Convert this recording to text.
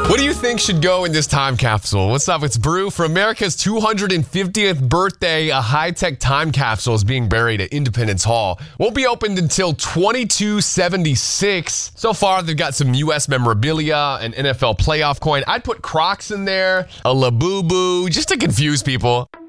What do you think should go in this time capsule? What's up? It's Brew. For America's 250th birthday, a high-tech time capsule is being buried at Independence Hall. Won't be opened until 2276. So far, they've got some U.S. memorabilia, an NFL playoff coin. I'd put Crocs in there, a Labubu, just to confuse people.